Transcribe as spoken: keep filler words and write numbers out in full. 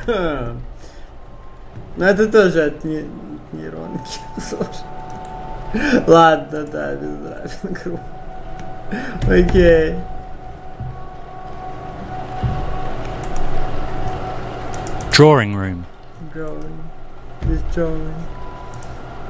Ну это тоже от не... нейронки. Ладно, да, безнравен круг. Окей. Drawing room. Drawing. This drawing.